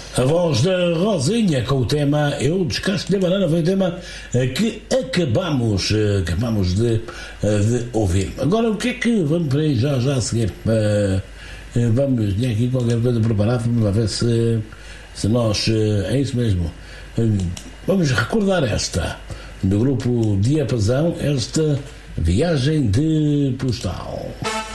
A voz da Rosinha com o tema Eu Descasco de Banana foi o tema que acabamos de ouvir. Agora o que é que vamos para aí já a seguir? Vamos, tinha aqui qualquer coisa preparada, vamos lá ver se nós, é isso mesmo. Vamos recordar esta, do grupo Diapasão, esta Viagem de Postal.